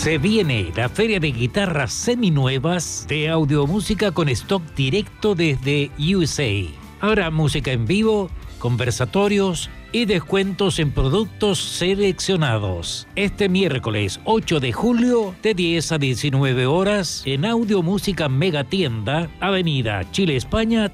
Se viene la feria de guitarras seminuevas de Audiomúsica con stock directo desde USA. Habrá música en vivo, conversatorios y descuentos en productos seleccionados. Este miércoles 8 de julio de 10 a 19 horas en Audiomúsica Megatienda, Avenida Chile, España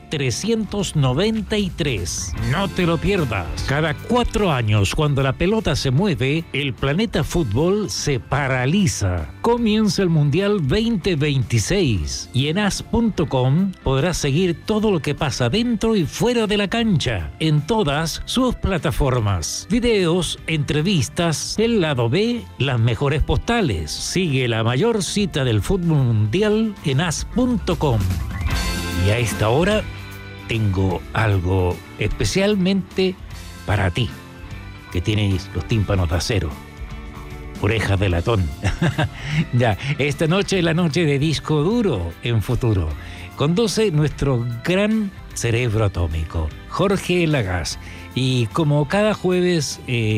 393. No te lo pierdas. Cada 4 años, cuando la pelota se mueve, el planeta fútbol se paraliza. Comienza el Mundial 2026 y en as.com podrás seguir todo lo que pasa dentro y fuera de la cancha en todas sus plataformas. Videos, entrevistas, el lado B, las mejores postales. Sigue la mayor cita del fútbol mundial en as.com. Y a esta hora tengo algo especialmente para ti, que tienes los tímpanos de acero, orejas de latón. Ya, esta noche es la noche de disco duro en Futuro. Conduce nuestro gran cerebro atómico, Jorge Lagasse. Y como cada jueves,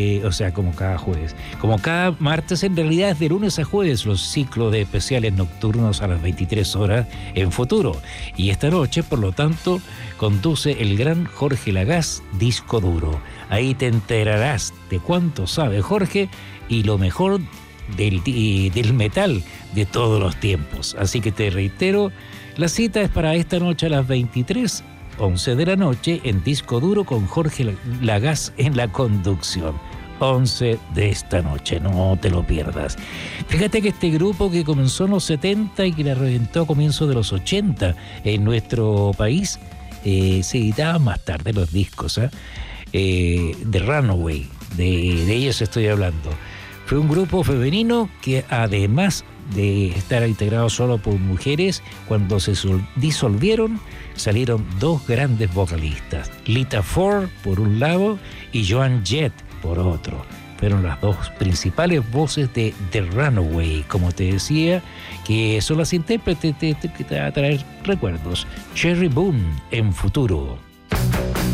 como cada martes, en realidad es de lunes a jueves los ciclos de especiales nocturnos a las 23 horas en Futuro. Y esta noche, por lo tanto, conduce el gran Jorge Lagasse, Disco Duro. Ahí te enterarás de cuánto sabe Jorge y lo mejor del metal de todos los tiempos. Así que te reitero, la cita es para esta noche a las 11 de la noche en Disco Duro con Jorge Lagasse en la conducción. 11 de esta noche, no te lo pierdas. Fíjate que este grupo que comenzó en los 70 y que la reventó a comienzos de los 80 en nuestro país, se editaban más tarde los discos, The Runaway, de ellos estoy hablando. Fue un grupo femenino que, además de estar integrado solo por mujeres, cuando se disolvieron, salieron dos grandes vocalistas, Lita Ford por un lado y Joan Jett por otro. Fueron las dos principales voces de The Runaway, como te decía, que son las intérpretes que te van a traer recuerdos. Cherry Boom en Futuro.